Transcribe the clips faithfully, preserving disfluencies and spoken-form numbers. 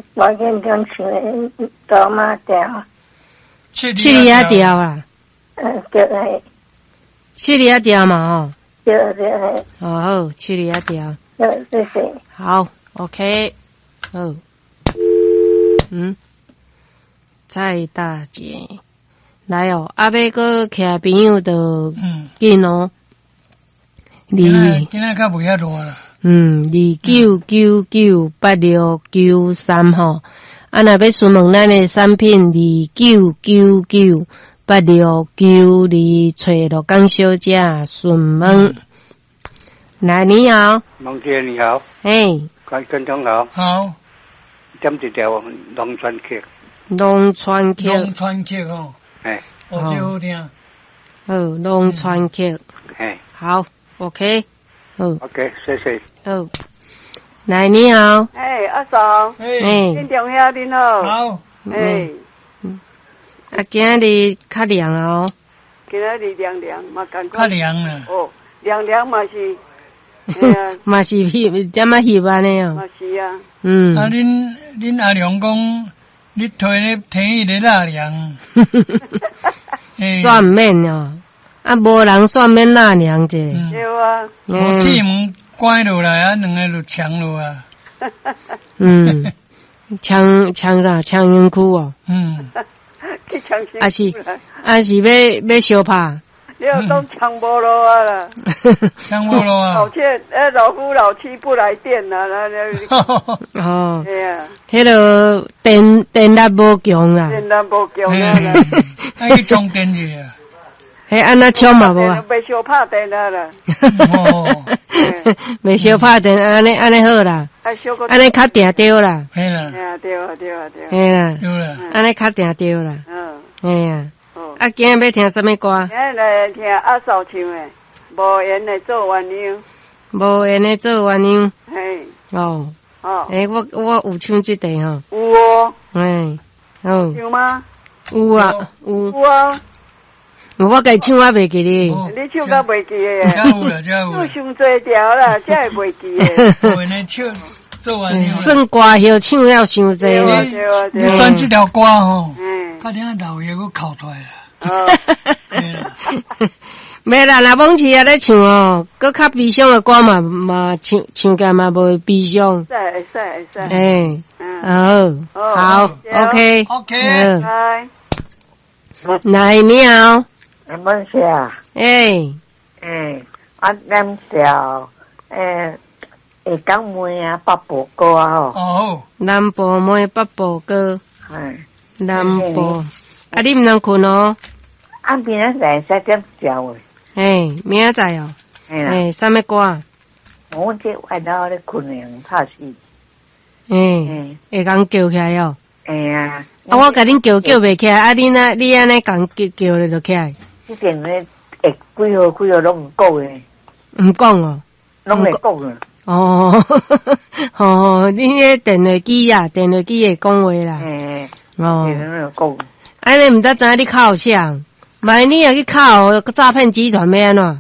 我眼中像的多马条， 七里啊条啊， 嗯，对诶， 七里啊条嘛哦， 对对诶， 哦好，七里啊条， 对，谢谢。 好 ，OK， 好，嗯，蔡大姐，来哦，阿要个徛朋友就紧哦， 今仔今仔较袂遐热啦。 嗯，二九九九八六九三吼，啊，若要询问咱的产品，二九九九八六九二，找罗江小姐询问。来，你好， 王姐你好， 哎， 关跟总好， 好， 点一条龙川客， 龙川客， 龙川客哦， 哎， 哦，这好听， 好，龙川客， 哎， 好 ，OK。好 ，OK， 谢谢。 好，来你好， 哎，阿嫂， 哎， 天中兄恁好， 好， 哎， 啊，今日较凉哦， 今仔日凉凉嘛，感觉较凉啦， 哦，凉凉嘛是，哎呀， 嘛是翕，点么翕安尼哦， 嘛是啊， 嗯， 啊，恁恁阿娘讲，你推咧天意咧纳凉， 算免哦。啊，无人算免纳凉者， 对啊， 我铁门关落来啊，两个就抢落啊。 嗯，抢抢啥？抢营区哦。 嗯， 去抢新啊是啊是要要相拍。 你有都抢无落啊啦， 抢无落啊。 老妾呃老夫老妻不来电啦，那那。 哦。 对啊。 迄个电电力无强啦。 电力无强啦。 爱去充电去啊。 嘿，安那抢嘛无啊？ 袂小拍电啊啦。 哦， 袂小拍电，安尼安尼好啦。安尼较定着啦。 嘿啦。 对啊对啊对啊对啊。 嘿啦。 对啦。 安尼较定着啦。 嗯。 嘿啊。哦。啊，今日要听什么歌？ 今日来听阿嫂唱的，无缘的做鸳鸯。 无缘的做鸳鸯。 嘿。 哦。 哦。 诶，我我有唱这个吼。 有哦。 嘿。哦。 有吗？ 有啊，有。 有啊。 我家唱我袂记咧， 你唱到袂记诶， 真有啦，真有啦， 唱多条啦，才会袂记诶。 为你唱做完了， 算歌谣唱了伤济咧。 你选这条歌吼，嗯，较点老爷佫哭出来啦。哦， 没啦，若往时啊咧唱哦，佫较悲伤的歌嘛嘛唱唱起嘛无悲伤。 会使会使会使。 诶，好，好 ，OK，OK， 来， 来你好。 问下， 诶， 诶，我南条，诶，会讲妹啊，八宝歌啊， 哦， 南部妹八宝歌， 哎， 南部，啊，你毋通困哦， 啊，明仔载使点调诶， 诶，明仔载哦，诶，啥物歌？ 我这外头咧困诶，怕死， 诶，会讲叫起来哦， 哎呀， 啊，我甲恁叫叫袂起来，啊，你那你安尼讲叫叫咧就起来。 这点咧，会几号几号拢毋讲诶， 毋讲哦， 拢会讲啊。 哦，哦，你迄电话机啊，电话机会讲话啦。 诶， 哦， 会讲。 安尼毋知知影你靠啥？万一你若去靠诈骗集团要安怎？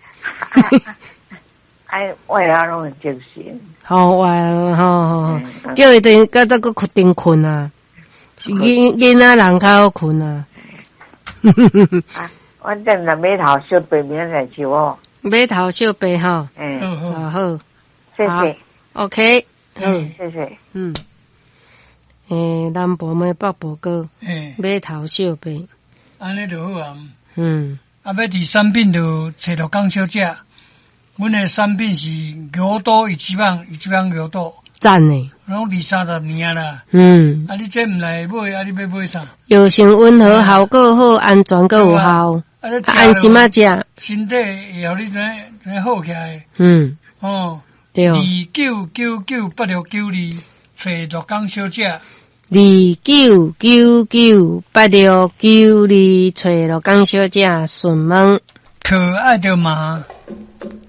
哎，我也拢会精神。 好，我吼吼，叫伊等到再个决定困啊，囡囡仔人较好困啊。 啊，我正来买头小白面来吃哦。 买头小白吼， 嗯， 好好， 谢谢 ，OK， 好，谢谢， 嗯，诶，南部妹北部哥， 诶， 买头小白， 安尼就好啊。 嗯， 啊，要伫产品就找到江小姐，阮的产品是牛肚一级棒，一级棒牛肚， 赞呢， 拢二三十年啦。 嗯， 啊，你这毋来买，啊，你要买啥？ 药性温和，效果好，安全阁有效。 啊， 安心啊食， 身体会互你真真好起来。 嗯， 哦， 对。 二九九九八六九二，找罗江小姐。 二九九九八六九二，找罗江小姐询问。 可爱的马。